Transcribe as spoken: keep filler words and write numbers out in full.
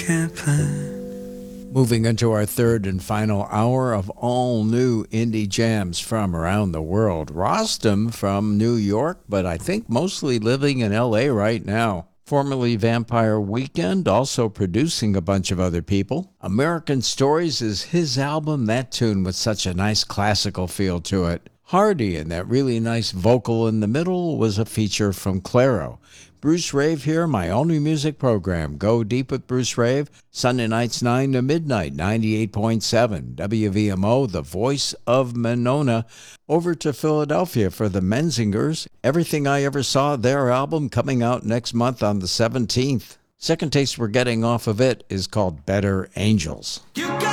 can't find. Moving into our third and final hour of all new indie jams from around the world. Rostam from New York, but I think mostly living in L A right now. Formerly Vampire Weekend, also producing a bunch of other people. American Stories is his album, that tune with such a nice classical feel to it. Hardy and that really nice vocal in the middle was a feature from Clairo. Bruce Rave here, my only music program. Go Deep with Bruce Rave, Sunday nights nine to midnight, ninety-eight point seven. W V M O, the voice of Monona. Over to Philadelphia for the Menzingers. Everything I Ever Saw, their album coming out next month on the seventeenth. Second taste we're getting off of it is called Better Angels. You got